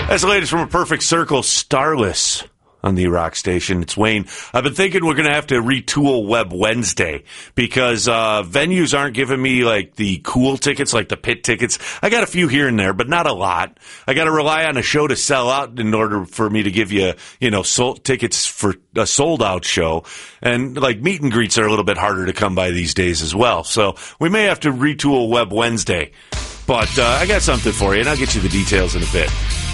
That's the latest from A Perfect Circle, Starless on the Rock Station. It's Wayne. I've been thinking we're going to have to retool Web Wednesday because venues aren't giving me like the cool tickets, like the pit tickets. I got a few here and there, but not a lot. I got to rely on a show to sell out in order for me to give you, tickets for a sold out show. And like meet and greets are a little bit harder to come by these days as well. So we may have to retool Web Wednesday. But I got something for you, and I'll get you the details in a bit.